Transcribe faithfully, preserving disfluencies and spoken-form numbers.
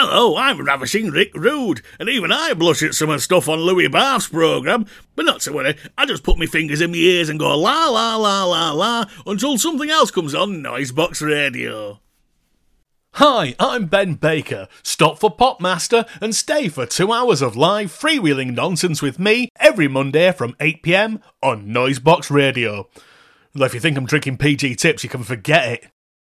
Hello, I'm Ravishing Rick Rude, and even I blush at some of the stuff on Louis Barth's programme. But not to worry, I just put my fingers in my ears and go la la la la la until something else comes on Noisebox Radio. Hi, I'm Ben Baker. Stop for Popmaster and stay for two hours of live freewheeling nonsense with me every Monday from eight p m on Noisebox Radio. Well, if you think I'm drinking P G tips, you can forget it.